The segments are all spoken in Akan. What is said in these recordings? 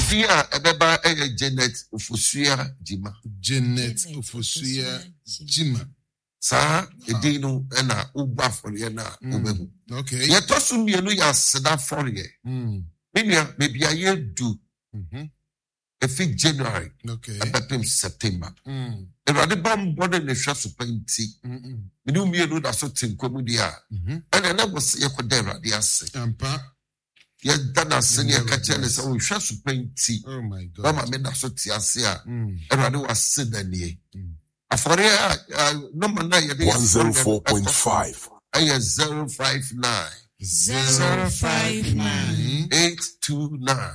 Dia ebeba Janet Ofosuya Jima. Janet Ofosuya Jima. Sa edino ena uba for ye na ubehu. Okay. Ye to so mienu ya seda for ye. Media maybe a year do. Efi January. Okay. About September. Erade bam body ne hwa so panti. Menu mienu da so tinkomu dia. And na was ye ko dey erade ase. Ampa. Ye dana senior catcher ne so hwa so panti. Oh my God. Mama me da so ti ase a. Erade was sedanie. Afore number 104.5. 059 059 829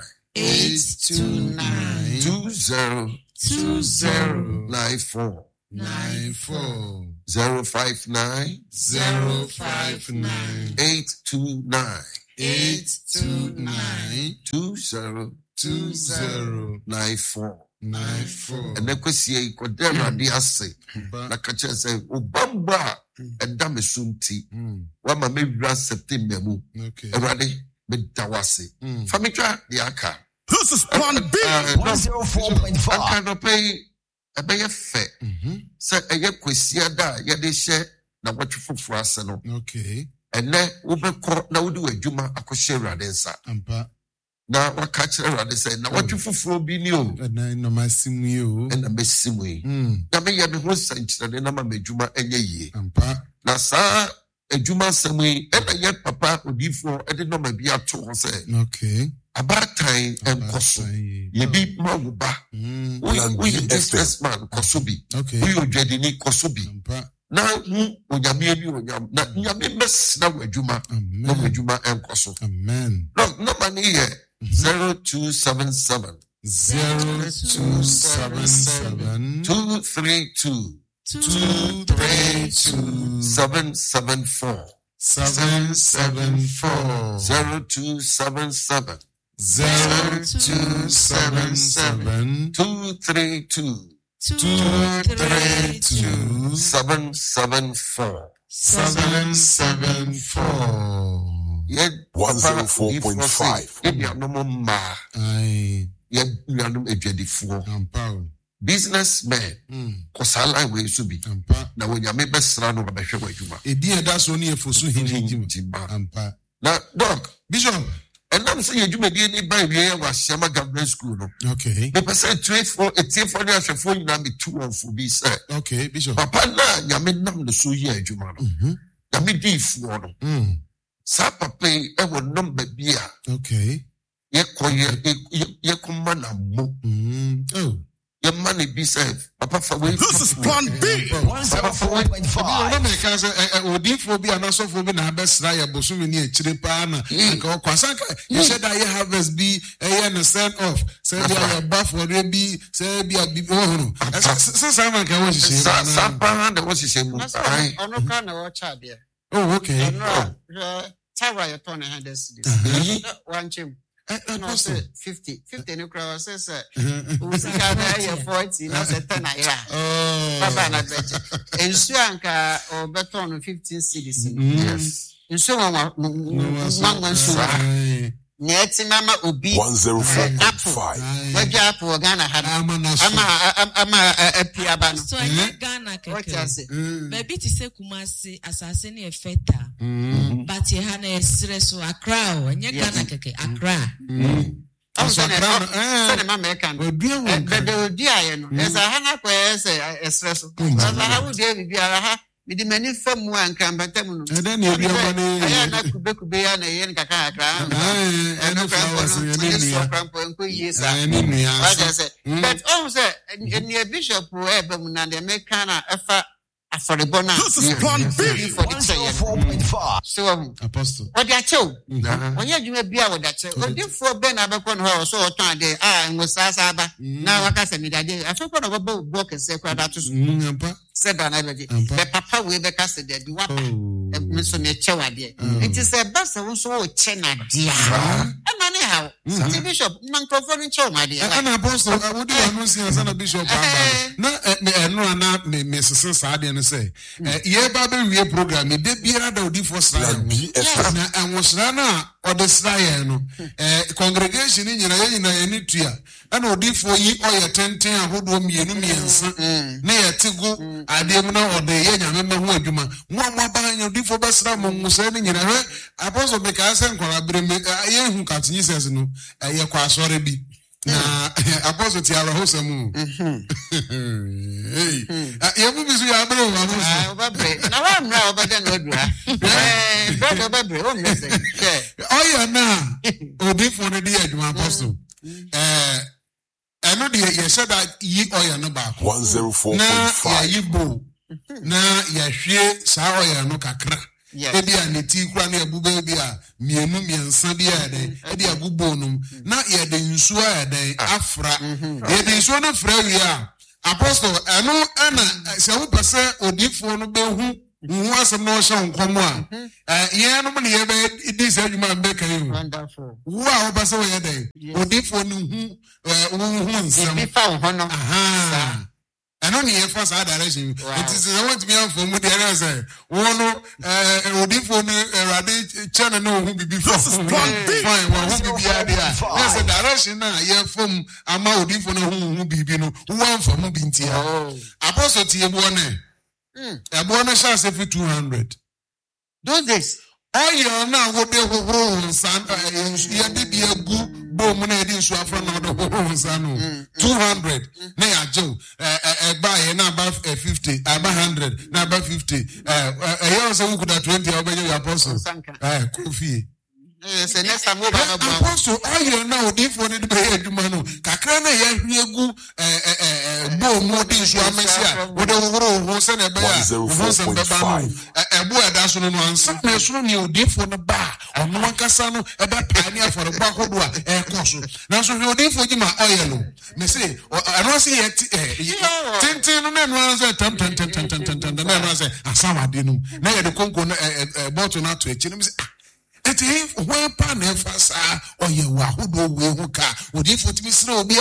829 2094 059 829 2094 and then kwesi ko dera di ase na ka che say obamba edame sunti wa ma mewura September mu erade me dawase famitwa di aka. This is Plan B 104.5. Aka no pay ebeye fe say eye kwesi ada ye de hye na wotwefofo ase no ene wo be ko na wodi wadwuma akɔhye erade nsa ampa na waka kire erade say na wotwefofo bi ni o na masimu yi o na mesimu yi na me ye me ho sankyerade na ma madwuma enye yie ampa na sa adwuma samu yi ena ye papa odifo ede no ma bi ato ho say abatan enkoso ye bi ma wo ba we businessman koso bi we odwadini koso bi na onyame bi onyam na nyame mesna wadwuma na wadwuma enkoso amen no money here 0277 232 774 0277 232 774 104.5. Businessmen, kosala we subi. Na wonyame besra no behwe wadwuma. Edi eda so ne efosu hinjima. Ampa. Na doc, Bishop, and I'm saying you may be any by here was Shama Government School. Okay. The percent 24 a for you me 2 on for be said. Okay, Bishop. Papa na yame nam the so ye juma no. Yame di fu no. Sa papa e wo number bia. Okay. Ye kuma na mo. Oh. Your money be safe. Papa for we. This is Plan B 104.5. Odifo bi anaso fo bi na abesra ya bosumi ni echire pa na nka kwasanka you said that you harvest be na send off say be your bath for be say be a bi ohunu say man can watch she sa pa na watch she mu ai ono ka na watch there. Oh okay. Tawa ya ton hand this one chim no say 50 no crowd says we see ya 40 na say 10 naira baba na budget ensu anka o beton 15 cedis yes ensu mama nsu Neti mama obi 104.5. Wagi apple Ghana had ama piaba no. So Ghana keke. Maybe to say Kumasi asase ne efeta. But ye hana esre so Accra o nye Ghana keke Accra. So the mama can. Bebe odi aye no. Esa hana kwa esre so. Asa ha wo dey bibia ha. Midi mani famu anka mbatam no. E den e bi amane. Aya na kube ya na ye nkaka akra. No flowers ye ni so krampo enko yesa. Ni ni What say? But say any bishop who ebe mu na de meka na efa aforebo na. This is Plan B 104.5. So Apostle. What ya chew? Onye adwuma bia wo da che. Odifo be na bekọ no ho so oton ade ngosasa aba. Na waka se midade. Afekọ no bo block ese kwa da to so. Said an energy. The papa we be cast the do what so me chewade. It is a best so chena dia. E mane how. Bishop, microphone chow, my dear. And apostle, I would do a son of Bishop. No, not Mrs. Sadi and say, yeah, Baby, program, it did be another for Sly. And was Rana or the Sly, congregation in Yenitria. And would for ye or your 10 who do me and near Tigo, I didn't know the Yen, remember what you want. One more buying your different best was sending in a apostle because I'm going to who continues as no, I quite sorry be. Apostle Tiara Hosamu. You will be so now I'm now, but then oh, yeah, now, or before the day, my apostle. I know you said that ye oil no back 104.5. You bo na ya hwe sa oil no kakra. Ebi aneti kwa na abu baby a mienu miensa bia den e de agubo num na ye de nsuo ya den afra ye de nsuo no fra wi a apostle eno ana se wo pese odifo no be hu hu asem no hye nkomo a ye no me ye be di se adwuma be kan wonderful wo a wo pese wo ye den odifo no hu hu nsem bi fa ho no aha and only if I saw direction, it is I want to be for me. I say, one, Odifo, Radi, China, no, who be before. Fine, who be there? There's a direction now. Yeah, from Ama Odifo, who be, who want for moving here. Apostle Tiabuane, Abuana shall say for 200. Do this. Oh, you're now what they will son, you be a good. Money so from the son 200 na Joe buy na about 50 about 100 na about 50 you also who could have 20 obey your apostle Kofi yes next time over apostle all you know if one the be adumano kakra na ya hwiegu bo modi so amesia wo de wo se na be a wo se be ba no ebo eda so no ansa na so ne odifo no ba ono ankasa no e ba pani aforo ba hodo a koso na so odifo gima oil no me say ano se ye tintin no na no ansa tam na no ansa asawade no na ye de konko no bottle na to echi no me say eti when pan efasa oye wa hodo we hu ka odi fotimi sire obi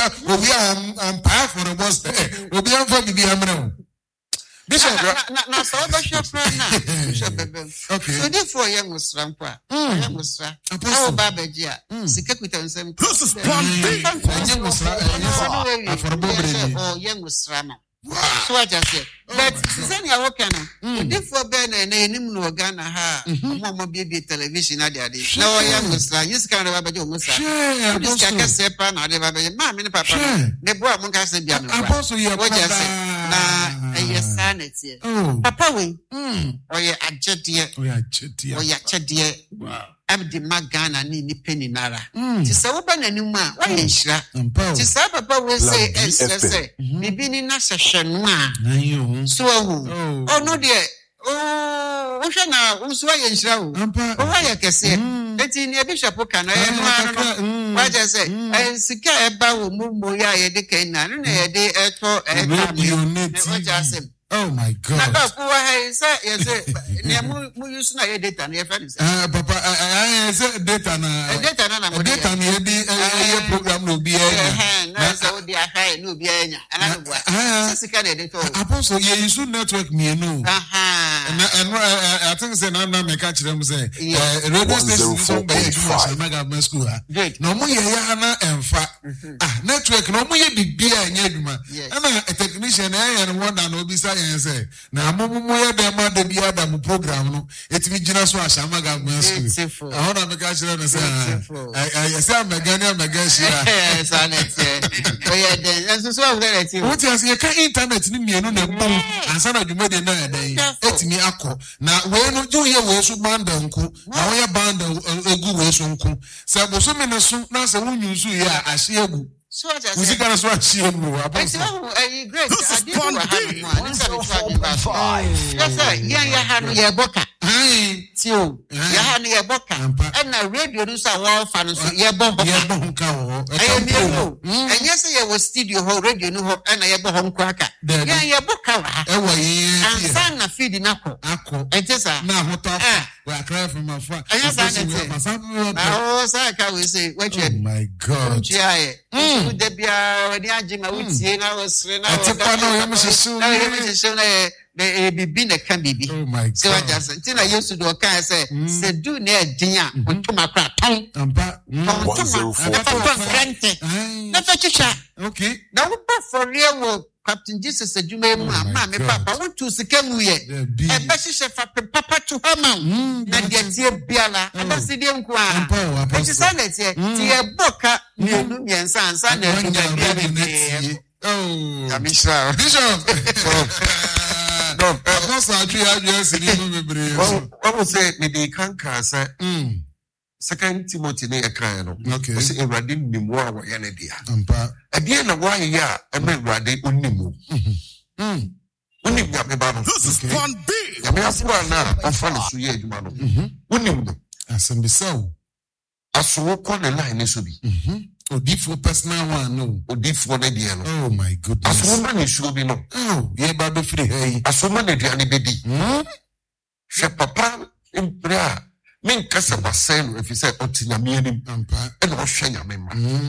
on pa for the boss obi an for bibi amre Bishop na so ba shop na Bishop okay so dey for young musram kwa young musra apostle babaji a sika kuta nsem this is plan B young musra aforobobre oh young musra na so I just said but send your work na dey for ben na enim no Ghana ha mo be television na dey na young musra use kind of babaji musra this ka se pa na dey babaji ma me ne papa ne bo am ka se bia me apostle ye what just say na sanity papa we oye agedie wow abdi magana ni penny nara ti se wo ba nanim a wa ye nhira ti se papa we say say bibi ni na hwehwe no a so ahu no de wo hwe na wo so ye nhira wo wa ye kese eti ni bishop ka no ye no wa je say sika e ba wo mu ya ye de kan na na ye de eto oh my God. Na ko wa say yes ne mu use na data na friend say papa say data na data na be program no be na say we dey high no be anya ana no bua sika na data apostle ye use network me no I think say na make catch them say radio station so by you mega school no mo ye ya na emfa network no mo ye bibia anya aduma na technician na wonder no be say say na amomo ye dem ma de bia da mu program no etimi gina so ashama ga school I wanna make sure na say I say mega share sanet oye den so we what you say ka internet ni mienu na bom ansa na dwuma de na den etimi akọ na we no ju ye we so banda nku na we banda egu we so nku se boso me na so na se wonyu so ye a ahye egu so I just music na so ahye egu apostle great I did what happened man this is 104.5 yes sir yeah ya hanu ye boka tio ya ha ne ye boka na radio no so wa fa no so ye bo ka ho enye se ye wo studio ho radio no ho na ye bo ho nko aka ye boka wa e wo ye ansa na feed na ko etesa na ho to we cry from afar sa ka we say what you my god chia e de bia we ni agima utie na wo sre na the bibi na kan bibi. Oh my god. So I just tina yesu do kan say se do na edin a ontoma kra ton. Ampa. 104.5. Na fa chicha. Okay. Na wo ba for real wo Captain Jesus adwuma mu ma me papa wo tu sika mu ye. E ba hihye fa papa to hama. Na de tie biala. Aba se de nko a. Enti sanete tie boka mienu miensa ansa na edwuma. Oh. Kamisha. Bishop. No, Apostle Adria sini mo bebre. What was say me dey kanka say. Second Timothy ne ekran no. Okay. Say Ewrade nimu a wo ye ne dia. Ampa. Ade na wa ye a e me Ewrade onimu. Onim ya me ba no. This is Plan B. Ya me aso na afa no so ye adwuma no. Onim no. Asem bisawo. Aso wo ko ne line ne so bi. Odifo personal one no. Odifo na dia no. Oh my goodness. Aso ma ne so bi no. Oh, ye ba do free hey. Aso ma ne dia ne bedi. Hwe papa impra men kasa basel if you say otinyame anim. Ampa. E na hwe nyame ma.